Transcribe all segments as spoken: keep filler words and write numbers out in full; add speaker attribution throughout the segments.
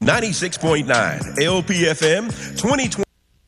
Speaker 1: ninety-six point nine L P F M twenty twenty.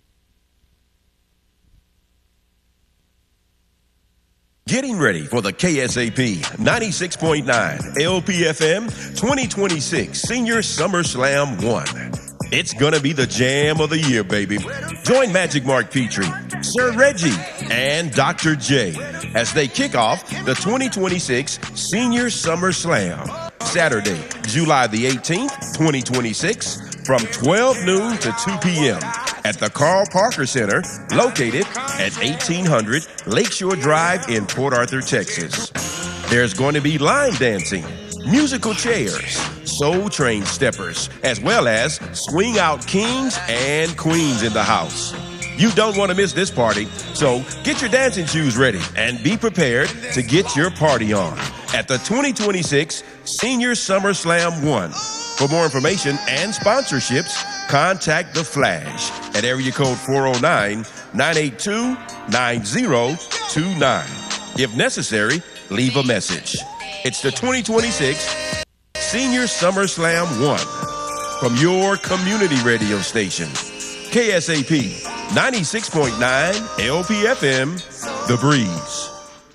Speaker 1: Getting ready for the K S A P ninety-six point nine L P F M twenty twenty-six Senior Summer Slam one. It's gonna be the jam of the year, baby. Join Magic Mark Petrie, Sir Reggie, and Doctor J as they kick off the twenty twenty-six Senior Summer Slam. Saturday, July the eighteenth, twenty twenty-six, from twelve noon to two p.m. at the Carl Parker Center, located at eighteen hundred Lakeshore Drive in Port Arthur, Texas. There's going to be line dancing, musical chairs, Soul Train steppers, as well as swing out kings and queens in the house. You don't want to miss this party, so get your dancing shoes ready and be prepared to get your party on at the twenty twenty-six Senior Summer Slam one. For more information and sponsorships, contact The Flash at area code four oh nine, nine eight two, nine oh two nine. If necessary, leave a message. It's the twenty twenty-six Senior Summer Slam one from your community radio station, K S A P ninety-six point nine L P F M, The Breeze.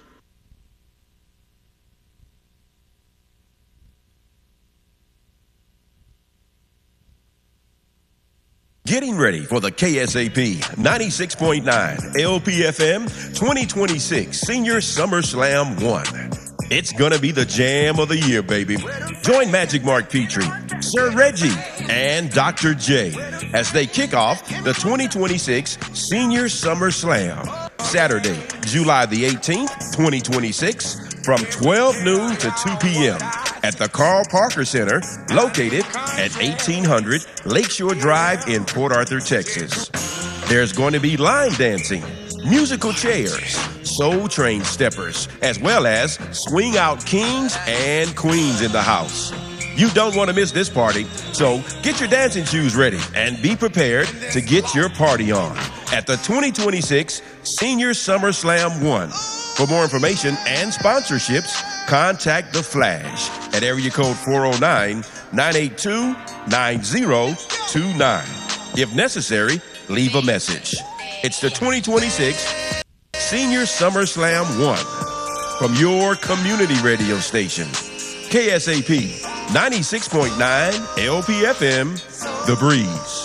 Speaker 1: Getting ready for the K S A P ninety-six point nine L P F M twenty twenty-six Senior Summer Slam one. It's gonna be the jam of the year, baby. Join Magic Mark Petrie, Sir Reggie, and Doctor J as they kick off the twenty twenty-six Senior Summer Slam. Saturday, July the eighteenth, twenty twenty-six, from twelve noon to two p.m. at the Carl Parker Center, located at eighteen hundred Lakeshore Drive in Port Arthur, Texas. There's going to be line dancing, musical chairs, Soul Train steppers, as well as swing out kings and queens in the house. You don't want to miss this party, so get your dancing shoes ready and be prepared to get your party on at the twenty twenty-six Senior Summer Slam one. For more information and sponsorships, contact The Flash at area code four oh nine, nine eight two, nine oh two nine. If necessary, leave a message. It's the twenty twenty-six Senior Summer Slam one from your community radio station, K S A P ninety-six point nine L P F M, The Breeze.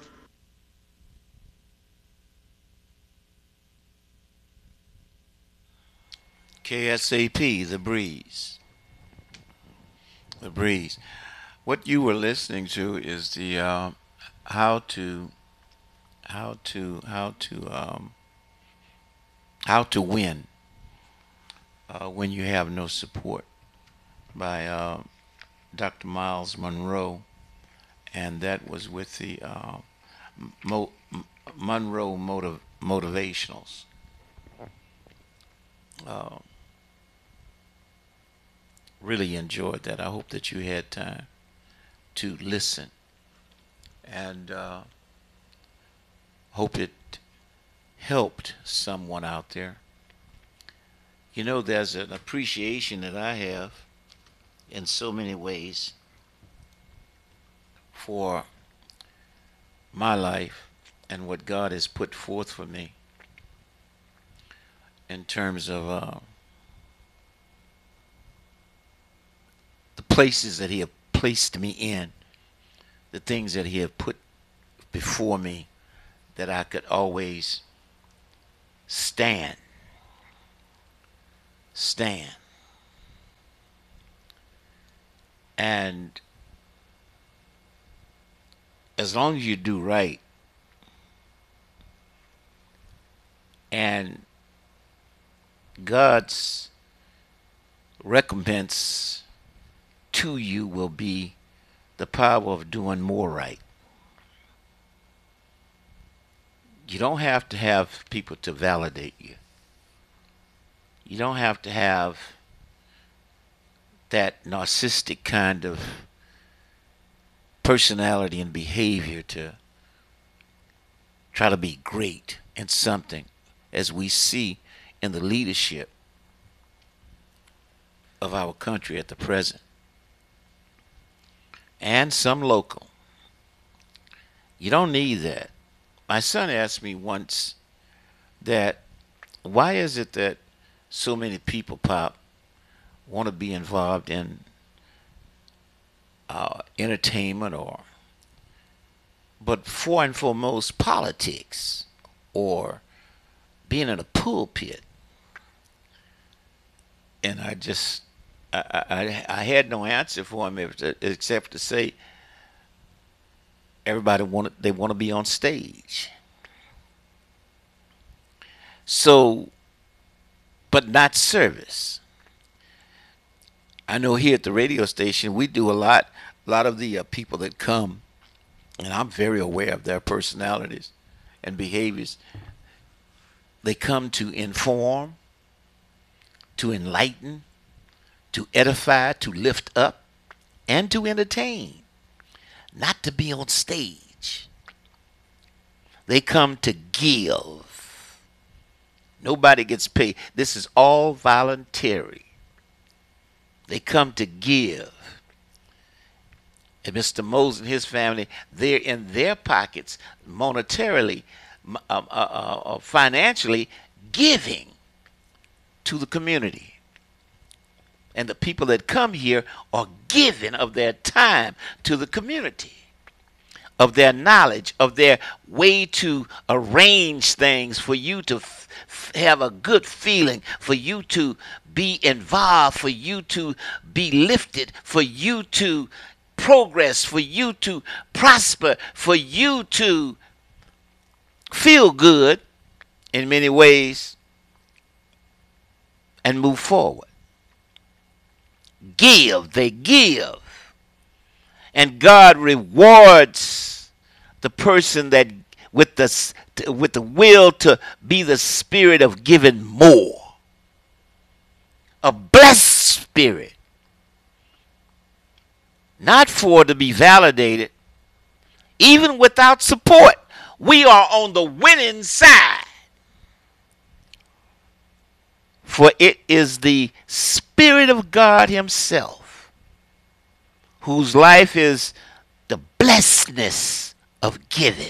Speaker 2: K S A P, The Breeze. The Breeze. What you were listening to is the uh, how to how to how to um, how to win uh, when you have no support by uh, Doctor Miles Monroe, and that was with the uh, Mo- Monroe Motiv- Motivationals. Uh, really enjoyed that. I hope that you had time to listen, and uh, hope it helped someone out there. You know, there's an appreciation that I have in so many ways for my life and what God has put forth for me in terms of uh, the places that he have placed me in, the things that he have put before me, that I could always stand. Stand. And as long as you do right, and God's recompense to you will be the power of doing more right. You don't have to have people to validate you. You don't have to have that narcissistic kind of personality and behavior to try to be great in something, as we see in the leadership of our country at the present, and some local. You don't need that. My son asked me once that why is it that so many people, Pop, want to be involved in uh, entertainment or, but for and foremost, politics or being in a pulpit. And I just, I, I, I had no answer for him except to say everybody want they want to be on stage. So, but not service. I know here at the radio station we do a lot. A lot of the uh, people that come, and I'm very aware of their personalities and behaviors. They come to inform, to enlighten, to edify, to lift up, and to entertain, not to be on stage. They come to give. Nobody gets paid. This is all voluntary. They come to give. And Mister Moses and his family, they're in their pockets monetarily, uh, uh, uh, financially giving to the community. And the people that come here are giving of their time to the community, of their knowledge, of their way to arrange things for you to f- f- have a good feeling, for you to be involved, for you to be lifted, for you to progress, for you to prosper, for you to feel good in many ways and move forward. Give, they give. And God rewards the person that with the with the will to be the spirit of giving more. A blessed spirit. Not for to be validated. Even without support, we are on the winning side. For it is the Spirit of God himself, whose life is the blessedness of giving,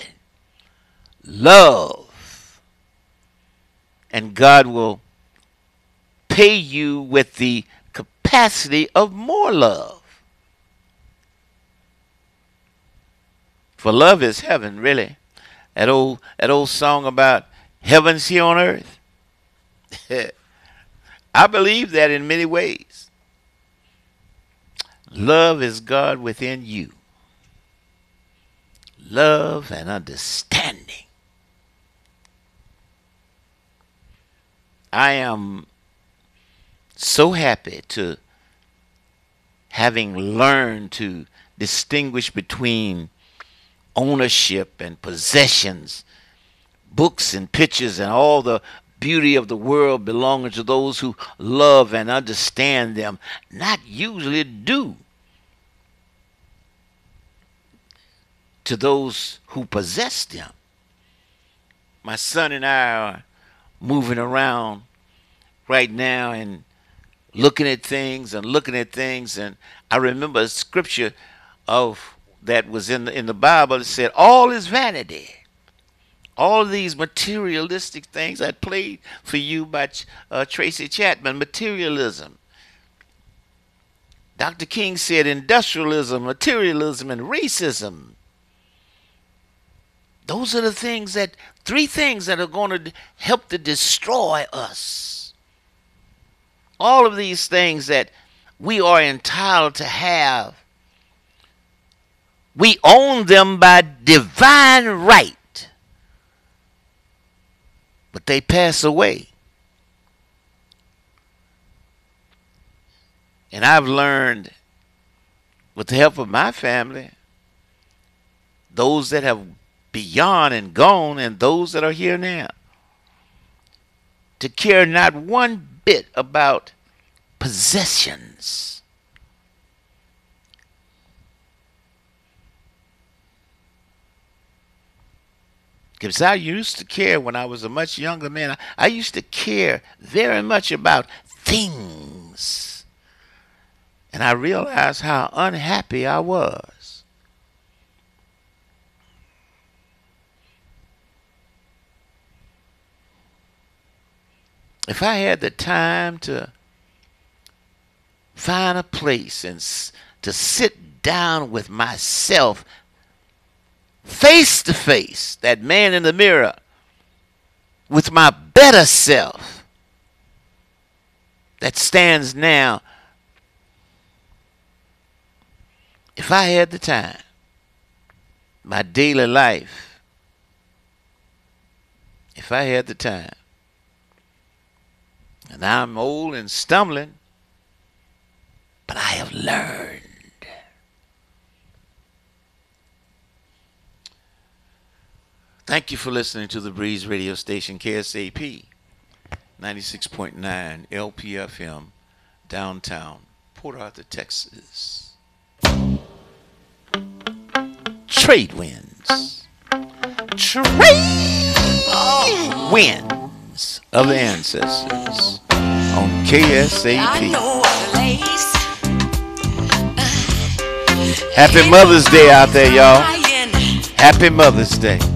Speaker 2: love. And God will pay you with the capacity of more love. For love is heaven, really. That old, that old song about heaven's here on earth. I believe that in many ways. Love is God within you. Love and understanding. I am so happy to having learned to distinguish between ownership and possessions, books and pictures and all the beauty of the world belonging to those who love and understand them, not usually do to those who possess them. My son and I are moving around right now and looking at things and looking at things, and I remember a scripture of that was in the, in the Bible that said, all is vanity. All of these materialistic things I played for you by uh, Tracy Chapman, materialism. Doctor King said industrialism, materialism, and racism. Those are the things that, three things that are going to help to destroy us. All of these things that we are entitled to have, we own them by divine right. But they pass away. And I've learned, with the help of my family, those that have beyond and gone and those that are here now, to care not one bit about possessions. Because I used to care when I was a much younger man. I, I used to care very much about things. And I realized how unhappy I was. if I had the time to find a place and s- to sit down with myself face to face, that man in the mirror, with my better self that stands now, if I had the time, my daily life, if I had the time, and I'm old and stumbling, but I have learned. Thank you for listening to the Breeze radio station, K S A P ninety-six point nine L P F M, downtown Port Arthur, Texas. Trade winds. Trade winds of the ancestors on K S A P. Happy Mother's Day out there, y'all. Happy Mother's Day.